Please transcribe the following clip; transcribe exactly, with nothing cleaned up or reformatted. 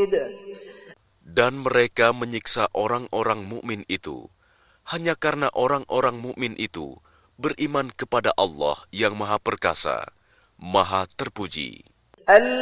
Dan mereka menyiksa orang-orang mukmin itu hanya karena orang-orang mukmin itu beriman kepada Allah yang Maha Perkasa, Maha Terpuji.